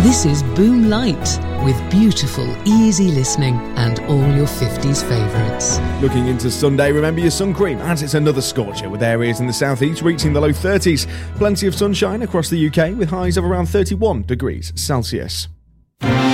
This is Boom Light, with beautiful, easy listening and all your 50s favourites. Looking into Sunday, remember your sun cream, as it's another scorcher, with areas in the southeast reaching the low 30s. Plenty of sunshine across the UK, with highs of around 31 degrees Celsius.